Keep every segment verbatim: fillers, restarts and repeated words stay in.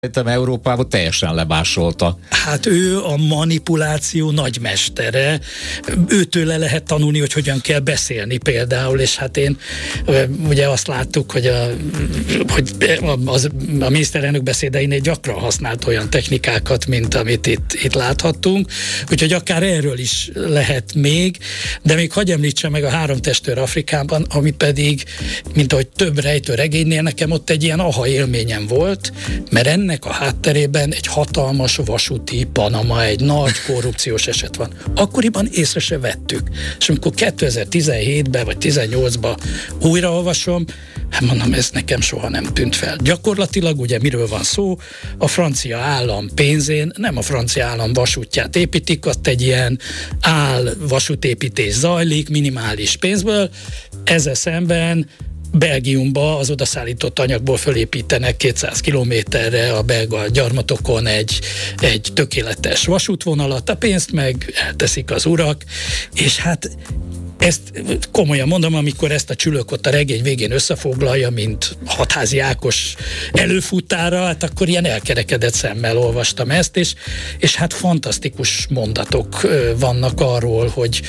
Szerintem Európában teljesen lemásolta. Hát ő a manipuláció nagymestere. Őtőle lehet tanulni, hogy hogyan kell beszélni például, és hát én ugye azt láttuk, hogy a, hogy az, a miniszterelnök beszédeinél gyakran használt olyan technikákat, mint amit itt, itt láthattunk, úgyhogy akár erről is lehet még, de még hadd említsem meg a Három testőr Afrikában, ami pedig, mint ahogy több rejtő regénynél, nekem ott egy ilyen aha élményem volt, mert ennek a hátterében egy hatalmas vasúti Panama, egy nagy korrupciós eset van. Akkoriban észre se vettük. És amikor kétezer-tizenhétben vagy tizennyolcban újraolvasom, hát mondom, ez nekem soha nem tűnt fel. Gyakorlatilag ugye miről van szó? A francia állam pénzén, nem a francia állam vasútját építik, ott egy ilyen áll vasútépítés zajlik, minimális pénzből, ezzel szemben Belgiumba az odaszállított anyagból fölépítenek kétszáz kilométerre a belga gyarmatokon egy, egy tökéletes vasútvonalat, a pénzt meg elteszik az urak, és hát ezt komolyan mondom, amikor ezt a Csülök a regény végén összefoglalja, mint Hatházi Ákos előfutára, hát akkor ilyen elkerekedett szemmel olvastam ezt, és, és hát fantasztikus mondatok vannak arról, hogy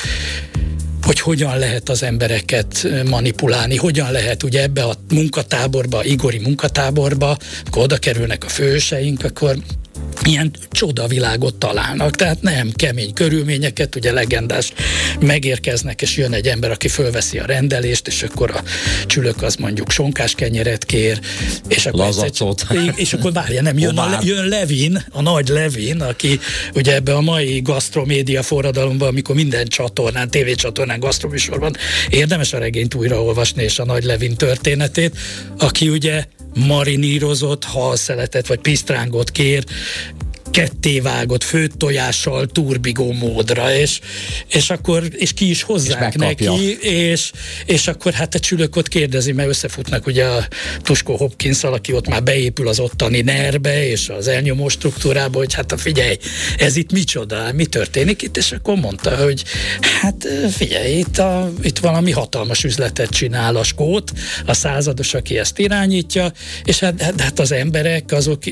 hogy hogyan lehet az embereket manipulálni, hogyan lehet ugye ebbe a munkatáborba, igori munkatáborba, akkor oda kerülnek a főhőseink, akkor ilyen csodavilágot találnak, tehát nem kemény körülményeket, ugye legendás, megérkeznek, és jön egy ember, aki fölveszi a rendelést, és akkor a Csülök az mondjuk sonkás kenyeret kér, és akkor, Lazacot. egyszer, és akkor várja, nem, jön, a, jön Levin, a nagy Levin, aki ugye ebbe a mai gasztromédia forradalomban, amikor minden csatornán, tévécsatornán, gasztroműsorban érdemes a regényt újraolvasni, és a nagy Levin történetét, aki ugye marinírozott halszeletet, vagy pisztrángot kér, kettévágott főtt tojással turbigó módra, és, és akkor és ki is hozzák és neki, és, és akkor hát a Csülök ott kérdezi, mert összefutnak ugye a Tuskó Hopkinsszal, aki ott már beépül az ottani nerbe, és az elnyomó struktúrába, hogy hát figyelj, ez itt micsoda, mi történik itt, és akkor mondta, hogy hát figyelj, itt, a, itt valami hatalmas üzletet csinál a skót, a százados, aki ezt irányítja, és hát, hát az emberek azok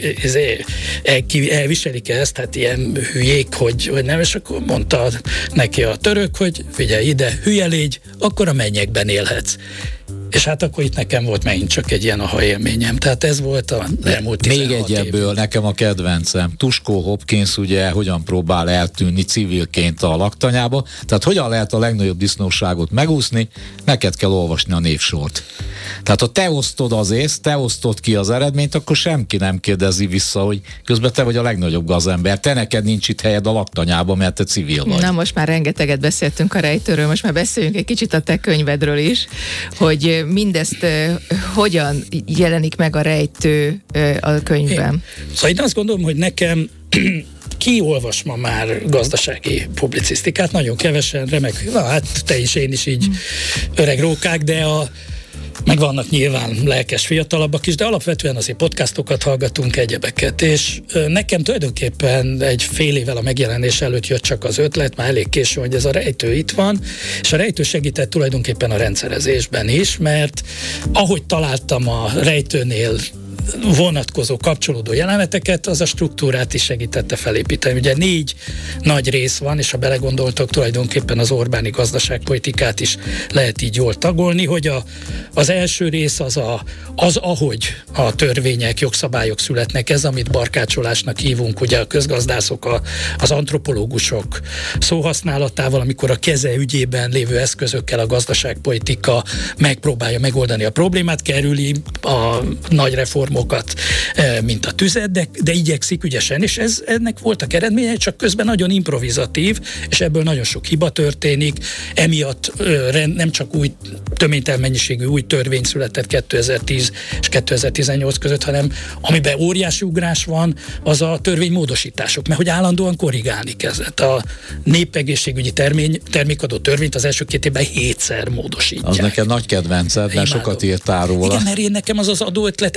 elviselik ezt, hát ilyen hülyék, hogy, hogy nem, és akkor mondta neki a török, hogy figyelj ide, hülye légy, akkor a mennyekben élhetsz. És hát akkor itt nekem volt megint csak egy ilyen aha élményem. Tehát ez volt a elmúlt tizenhat Még egy ebből nekem a kedvencem. Tuskó Hopkins ugye hogyan próbál eltűnni civilként a laktanyába. Tehát hogyan lehet a legnagyobb disznóságot megúszni? Neked kell olvasni a névsort. Tehát ha te osztod az észt, te osztod ki az eredményt, akkor senki nem kérdezi vissza, hogy közben te vagy a legnagyobb gazember. Te neked nincs itt helyed a laktanyában, mert te civil vagy. Na most már rengeteget beszéltünk a rejtőről, most már beszéljünk egy kicsit a te könyvedről is, hogy mindezt uh, hogyan jelenik meg a rejtő uh, a könyvben? Én, szóval én azt gondolom, hogy nekem ki olvas ma már gazdasági publicisztikát, nagyon kevesen, remek, na hát te is, én is így mm. öreg rókák, de a meg vannak nyilván lelkes fiatalabbak is, de alapvetően azért podcastokat hallgatunk, egyebeket, és nekem tulajdonképpen egy fél évvel a megjelenés előtt jött csak az ötlet, már elég késő, hogy ez a rejtő itt van, és a rejtő segített tulajdonképpen a rendszerezésben is, mert ahogy találtam a rejtőnél vonatkozó kapcsolódó jeleneteket, az a struktúrát is segítette felépíteni. Ugye négy nagy rész van, és ha belegondoltok, tulajdonképpen az Orbáni gazdaságpolitikát is lehet így jól tagolni, hogy a, az első rész az, a, az, ahogy a törvények, jogszabályok születnek, ez, amit barkácsolásnak hívunk, ugye a közgazdászok, a, az antropológusok szóhasználatával, amikor a keze ügyében lévő eszközökkel a gazdaságpolitika megpróbálja megoldani a problémát, kerüli a nagy reformokat, mint a tüzet, de, de igyekszik ügyesen, és ez, ennek voltak eredményei, csak közben nagyon improvizatív, és ebből nagyon sok hiba történik, emiatt nem csak új töménytelen mennyiségű új törvény született kétezer-tíz és kétezer-tizennyolc között, hanem amiben óriási ugrás van, az a törvénymódosítások, mert hogy állandóan korrigálni kezdett. A népegészségügyi termény, termékadó törvényt az első két évben hétszer módosítják. Az neked nagy kedvenced, mert sokat írtál róla. Igen, mert én nekem az az adóötlet eredetileg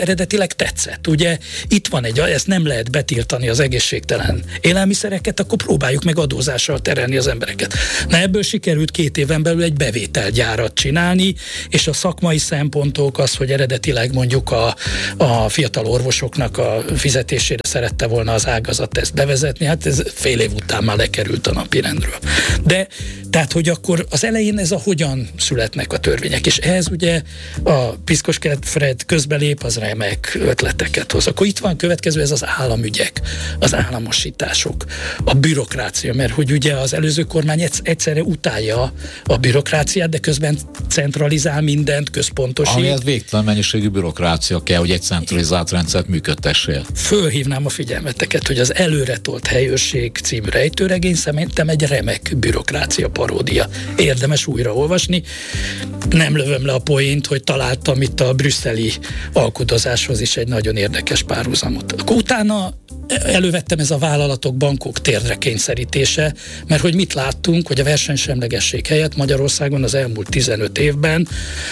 tényleg tetszett. Ugye itt van egy, ezt nem lehet betiltani az egészségtelen élelmiszereket, akkor próbáljuk meg adózással terelni az embereket. Na ebből sikerült két éven belül egy bevételgyárat csinálni, és a szakmai szempontok az, hogy eredetileg mondjuk a, a fiatal orvosoknak a fizetésére szerette volna az ágazat ezt bevezetni, hát ez fél év után már lekerült a napirendről. De tehát, hogy akkor az elején ez a hogyan születnek a törvények, és ehhez ugye a Piszkos Fred közbelép, az remek ötleteket hoz. Akkor itt van következő, ez az államügyek, az államosítások, a bürokrácia, mert hogy ugye az előző kormány egyszerre utálja a bürokráciát, de közben centralizál mindent, központosít. Amihez végtelen mennyiségű bürokrácia kell, hogy egy centralizált rendszert működtessél. Fölhívnám a figyelmeteket, hogy az Előretolt helyőrség című rejtőregény szerintem egy remek bürokrácia paródia. Érdemes újraolvasni. Nem lövöm le a poént, hogy találtam itt a brüsszeli alkudozáshoz is egy nagyon érdekes párhuzamot. Akkor utána elővettem ez a vállalatok, bankok térdre kényszerítése, mert hogy mit láttunk, hogy a versenysemlegesség helyett Magyarországon az elmúlt tizenöt évben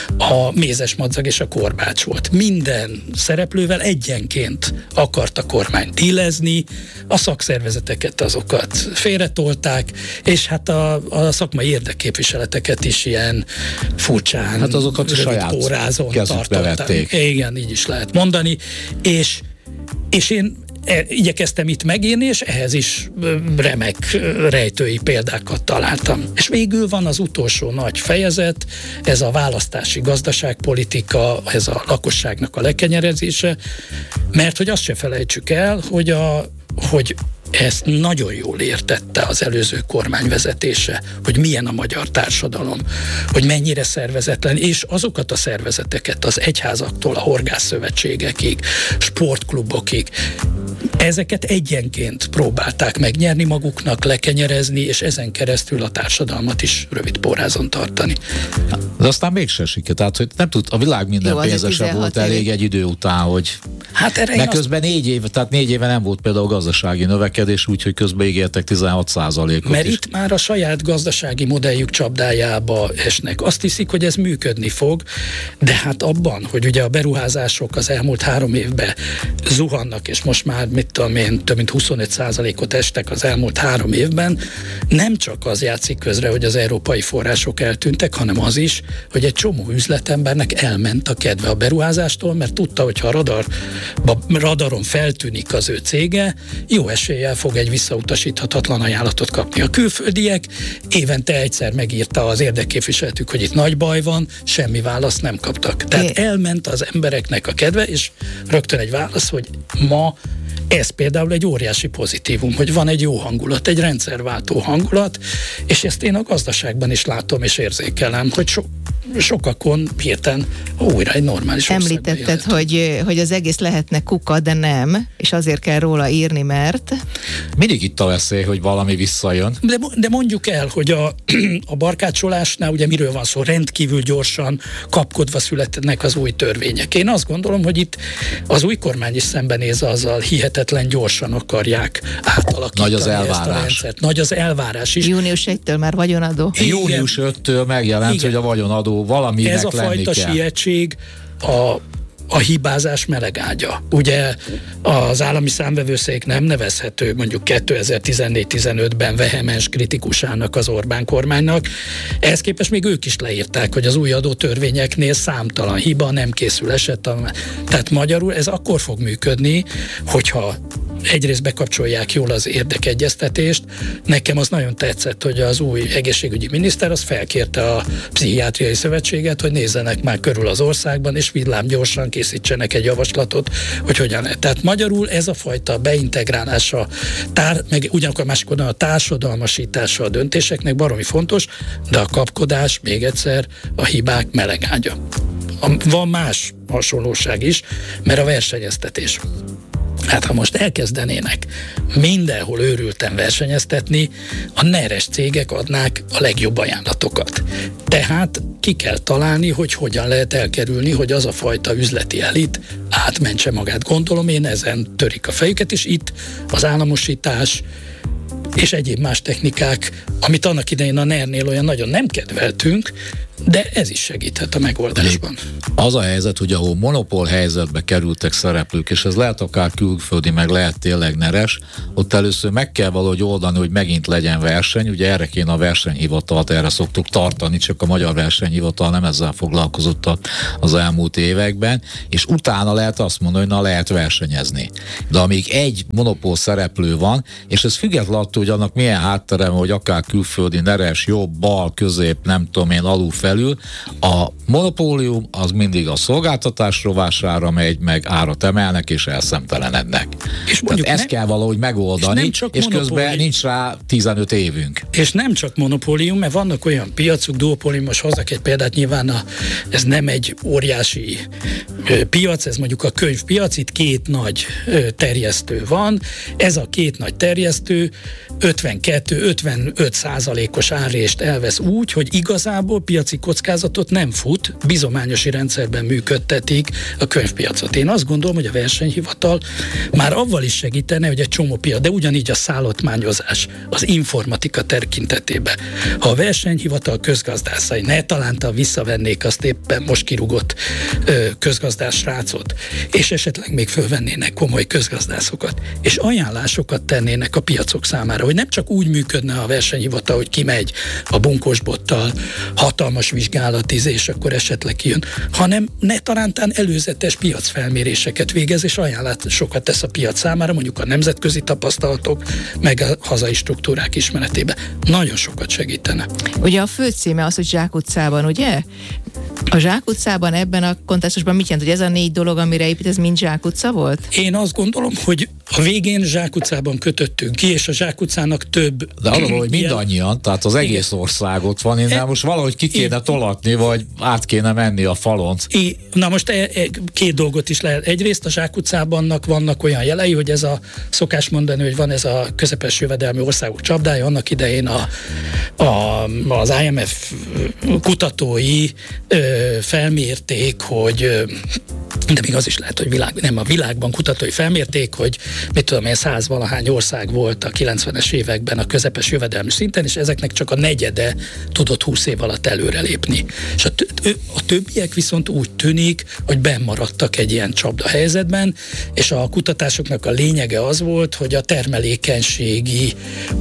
a mézes madzag és a korbács volt. Minden szereplővel egyenként akart a kormány dílezni, a szakszervezeteket azokat félretolták, és hát a, a szakmai érdekképviseleteket is ilyen furcsán, hát azokat saját pórázon tartották. Igen, így is lehet mondani, és, és én E, igyekeztem itt megírni, és ehhez is remek rejtői példákat találtam. És végül van az utolsó nagy fejezet, ez a választási gazdaságpolitika, ez a lakosságnak a lekenyerezése, mert hogy azt se felejtsük el, hogy, a, hogy ezt nagyon jól értette az előző kormány vezetése, hogy milyen a magyar társadalom, hogy mennyire szervezetlen, és azokat a szervezeteket az egyházaktól a horgászszövetségekig, sportklubokig, ezeket egyenként próbálták megnyerni maguknak, lekenyerezni, és ezen keresztül a társadalmat is rövid pórázon tartani. De aztán mégsem sikerült, tehát hogy nem tud, a világ minden pénzese volt elég egy idő után, hogy hát mert közben négy év, tehát négy éve nem volt például gazdasági növekedés, úgyhogy közben ígértek tizenhat százalékot Mert is. itt már a saját gazdasági modelljük csapdájába esnek. Azt hiszik, hogy ez működni fog, de hát abban, hogy ugye a beruházások az elmúlt három évben zuhannak, és most már mit tudom én, több mint huszonöt százalékot estek az elmúlt három évben, nem csak az játszik közre, hogy az európai források eltűntek, hanem az is, hogy egy csomó üzletembernek elment a kedve a beruházástól, mert tudta, hogy ha a radar, radaron feltűnik az ő cége, jó eséllyel fog egy visszautasíthatatlan ajánlatot kapni. A külföldiek évente egyszer megírta az érdekképviseletük, hogy itt nagy baj van, semmi választ nem kaptak. Tehát elment az embereknek a kedve, és rögtön egy válasz, hogy ma ez például egy óriási pozitívum, hogy van egy jó hangulat, egy rendszerváltó hangulat, és ezt én a gazdaságban is látom és érzékelem, hogy so, sokakon hirtelen újra egy normális országban Említetted, hogy, hogy az egész lehetne kuka, de nem, és azért kell róla írni, mert... Mindig itt a veszély, hogy valami visszajön. De, de mondjuk el, hogy a, a barkácsolásnál ugye miről van szó, rendkívül gyorsan kapkodva születnek az új törvények. Én azt gondolom, hogy itt az új kormány is szembenéz azzal, hihetetlen gyorsan akarják átalakítani. Nagy az elvárás. Ezt a rendszert. Nagy az elvárás is. június elsejétől már vagyonadó. június ötödikétől megjelent, igen, hogy a vagyonadó valaminek ez a lenni fajta kell. sietség a a hibázás melegágya. Ugye az állami számvevőszék nem nevezhető mondjuk kétezer-tizennégy tizenötben vehemens kritikusának az Orbán kormánynak. Ehhez képest még ők is leírták, hogy az új adótörvényeknél számtalan hiba, nem készül eset. Tehát magyarul ez akkor fog működni, hogyha egyrészt bekapcsolják jól az érdekegyeztetést. Nekem az nagyon tetszett, hogy az új egészségügyi miniszter az felkérte a pszichiátriai szövetséget, hogy nézzenek már körül az országban, és villám gyorsan készítsenek egy javaslatot, hogy hogyan lehet. Tehát magyarul ez a fajta beintegrálása, tár, meg ugyanakkor másik oldalon a társadalmasítása a döntéseknek baromi fontos, de a kapkodás, még egyszer, a hibák melegágya. Van más hasonlóság is, mert a versenyeztetés. Hát ha most elkezdenének mindenhol őrülten versenyeztetni, a neres cégek adnák a legjobb ajánlatokat. Tehát ki kell találni, hogy hogyan lehet elkerülni, hogy az a fajta üzleti elit átmentse magát. Gondolom én ezen törik a fejüket, és itt az államosítás és egyéb más technikák, amit annak idején a ner-nél olyan nagyon nem kedveltünk, De ez is segíthet a megoldásban. Az a helyzet, hogy ahol monopól helyzetbe kerültek szereplők, és ez lehet akár külföldi, meg lehet tényleg neres, ott először meg kell valahogy oldani, hogy megint legyen verseny, ugye erre kéne a versenyhivatalt, erre szoktuk tartani, csak a magyar versenyhivatal nem ezzel foglalkozott az elmúlt években, és utána lehet azt mondani, hogy na lehet versenyezni. De amíg egy monopól szereplő van, és ez független attól, hogy annak milyen háttere, hogy akár külföldi, neres, jobb, bal, közép, nem tudom én, alul, felül, a monopólium az mindig a szolgáltatás rovására megy, meg árat emelnek és elszemtelenednek. És mondjuk ezt nem, kell valahogy megoldani, és, és közben nincs rá tizenöt évünk. És nem csak monopólium, mert vannak olyan piacok, duopólium, most hozzak egy példát, nyilván a, ez nem egy óriási ö, piac, ez mondjuk a könyvpiac, itt két nagy ö, terjesztő van, ez a két nagy terjesztő ötvenkettő-ötvenöt százalékos árrést elvesz úgy, hogy igazából piaci kockázatot nem fut, bizományosi rendszerben működtetik a könyvpiacot. Én azt gondolom, hogy a versenyhivatal már avval is segítene, hogy egy csomó piac, de ugyanígy a szállottmányozás, az informatika tekintetében. Ha a versenyhivatal közgazdászai ne talánta visszavennék azt éppen most kirúgott ö, közgazdás srácot, és esetleg még fölvennének komoly közgazdászokat, és ajánlásokat tennének a piacok számára, hogy nem csak úgy működne a versenyhivatal, hogy kimegy a bunkósbottal, hatalmas vizsgálatizés, akkor esetleg kijön, hanem ne talántán előzetes piacfelméréseket végez, és ajánlásokat tesz a piac számára, mondjuk a nemzetközi tapasztalatok, meg a hazai struktúrák ismeretében. Nagyon sokat segítene. Ugye a főcíme az, hogy Zsákutcában, ugye? A Zsákutcában ebben a kontextusban mit jelent, hogy ez a négy dolog, amire épít, ez mind Zsákutca volt? Én azt gondolom, hogy a végén Zsákutcában kötöttünk ki, és a Zsákutcának több... De arra, hogy mindannyian, tehát az egész igen. országot van, innen e, most valahogy ki kéne e, tolatni, vagy át kéne menni a falon. E, na most e, e, két dolgot is lehet. Egyrészt a Zsákutcában vannak olyan jelei, hogy ez a szokás mondani, hogy van ez a közepes jövedelmi országok csapdája, annak idején a, a, az I M F kutatói ö, felmérték, hogy ö, de még az is lehet, hogy világ, nem a világban kutatói felmérték, hogy mit tudom én, száz valahány ország volt a kilencvenes években a közepes jövedelmi szinten, és ezeknek csak a negyede tudott húsz év alatt előrelépni. És a, t- a többiek viszont úgy tűnik, hogy bennmaradtak egy ilyen csapda helyzetben, és a kutatásoknak a lényege az volt, hogy a termelékenységi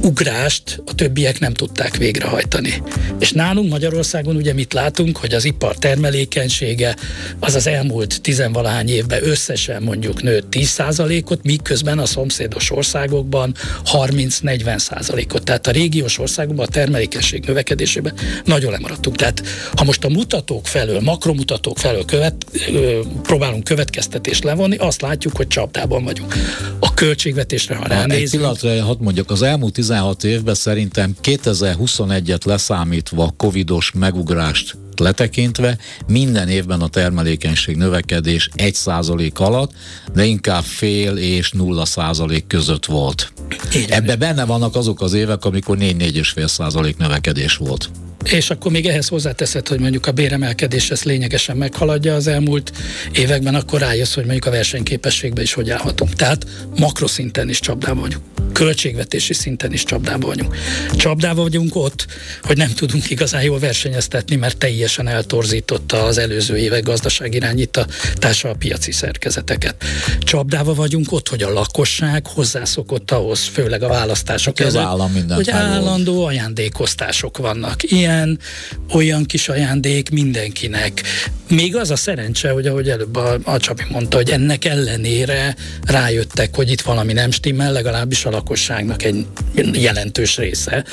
ugrást a többiek nem tudták végrehajtani. És nálunk Magyarországon ugye mit látunk, hogy az ipar termelékenysége az az elmúlt tizenvalahány évben összesen mondjuk nőtt tíz százalékot, miközben a szomszédos országokban harminc-negyven százalékot. Tehát a régiós országokban a termelékenység növekedésében nagyon lemaradtunk. Tehát ha most a mutatók felől, makromutatók felől követ, ö, próbálunk következtetést levonni, azt látjuk, hogy csapdában vagyunk. A költségvetésre, ha ránézünk... Egy pillanatra, hadd mondjuk, az elmúlt tizenhat évben szerintem kétezer-huszonegyet leszámítva covidos megugrást letekintve, minden évben a termelékenység növekedés egy százalék alatt, de inkább fél és nulla százalék között volt. Ebben benne vannak azok az évek, amikor négy-négy és fél százalék növekedés volt. És akkor még ehhez hozzáteszed, hogy mondjuk a béremelkedés ezt lényegesen meghaladja az elmúlt években, akkor rájössz, hogy mondjuk a versenyképességben is hogy állhatunk. Tehát makroszinten is csapdában vagyunk. Költségvetési szinten is csapdában vagyunk. Csapdában vagyunk ott, hogy nem tudunk igazán jól versenyeztetni, mert teljesen eltorzította az előző évek gazdaságirányítása a piaci szerkezeteket. Csapdában vagyunk ott, hogy a lakosság hozzászokott ahhoz, főleg a választások az előtt, hogy állandó volt. Ajándékoztások vannak. Ilyen, olyan kis ajándék mindenkinek. Még az a szerencse, hogy ahogy előbb a, a Csabi mondta, hogy ennek ellenére rájöttek, hogy itt valami nem stimmel, legalábbis a lakosságnak egy jelentős része.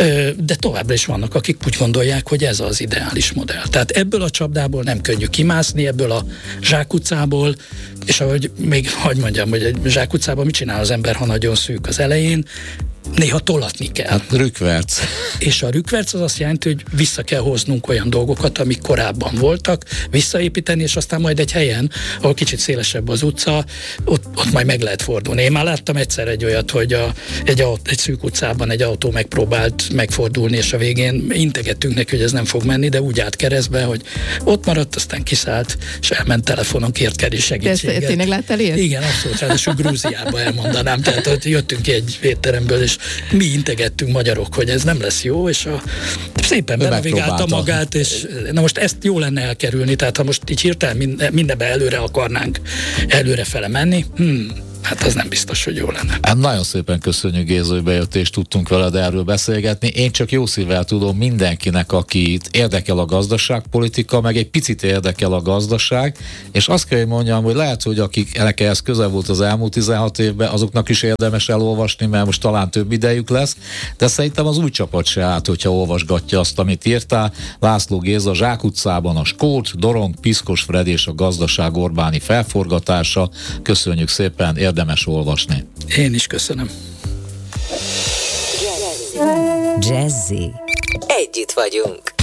De továbbra is vannak, akik úgy gondolják, hogy ez az ideális modell. Tehát ebből a csapdából nem könnyű kimászni, ebből a zsákutcából, és ahogy még hadd mondjam, hogy egy zsákutcában mit csinál az ember, ha nagyon szűk az elején, néha tolatni kell. Hát rükverc. És a rükverc az azt jelenti, hogy vissza kell hoznunk olyan dolgokat, amik korábban voltak, visszaépíteni, és aztán majd egy helyen, ahol kicsit szélesebb az utca, ott, ott majd meg lehet fordulni. Én már láttam egyszer egy olyat, hogy a, egy, egy szűk utcában egy autó megpróbált megfordulni, és a végén integettünk neki, hogy ez nem fog menni, de úgy állt keresztbe, hogy ott maradt, aztán kiszállt, és elment telefonon, kért keri segítséget. De ezt tényleg láttál ilyet? Igen, abszolút, ráadásul Grúziába elmondanám, tehát ott jöttünk egy étteremből, és és mi integettünk magyarok, hogy ez nem lesz jó, és a, szépen benavigálta magát, és na most ezt jó lenne elkerülni, tehát ha most így hirtelen minden, mindenbe előre akarnánk előre fele menni, hmm, hát az nem biztos, hogy jó lenne. Hát nagyon szépen köszönjük, Géza, hogy bejött, és tudtunk veled erről beszélgetni. Én csak jó szívvel tudom mindenkinek, akit érdekel a gazdaságpolitika, meg egy picit érdekel a gazdaság, és azt kell, hogy mondjam, hogy lehet, hogy akik ehhez közel volt az elmúlt tizenhat évben, azoknak is érdemes elolvasni, mert most talán több idejük lesz, de szerintem az új csapat se állt, hogyha olvasgatja azt, amit írtál. László Géza, Zsák utcában a Skót, Dorong, Piszkos Fred és a gazdaság Orbáni felforgatása. Köszönjük szépen, érdemes olvasni. Én is köszönöm. Jazzy. Együtt vagyunk.